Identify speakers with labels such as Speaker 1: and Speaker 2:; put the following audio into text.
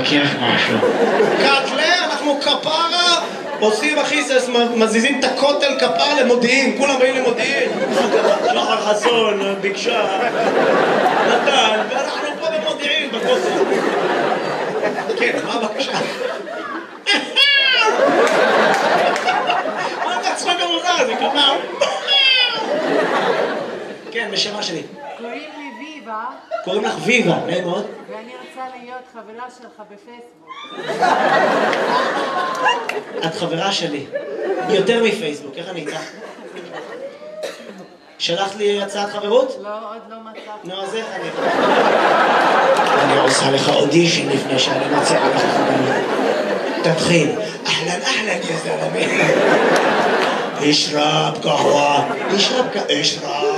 Speaker 1: לבקש משהו.
Speaker 2: קאטלה, אנחנו כפרה, עושים אחי, מזיזים את הכותל כפרה למודיעין, כולם באים למודיעין. שחר חסון, ביקשה, נתן, ואנחנו פה במודיעין, בכותל. כן, מה הבקשה? מה אתה צחוק המוזר, זה כמה? כן, בשמה שלי.
Speaker 3: קוראים לי ויבה.
Speaker 2: קוראים לך ויבה, נעים מאוד.
Speaker 3: ואני רוצה להיות חברה שלך בפייסבוק.
Speaker 2: את חברה שלי. יותר מפייסבוק, איך אני איתך? שלחת לי הצעת חברות?
Speaker 3: לא, עוד לא מצאתי.
Speaker 2: נו, אז איך אני... אני עושה לך אודישן לפני שאני מציעה לך חברות. תתחיל. אהלן, אהלן, יא זלמי. אשרב קהווה. אשרב.